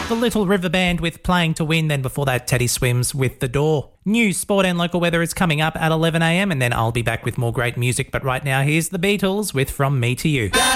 The Little River Band with Playing to Win. Then before that, Teddy Swims with The Door. News, sport and local weather is coming up at 11 a.m. and then I'll be back with more great music. But right now, here's the Beatles with From Me to You.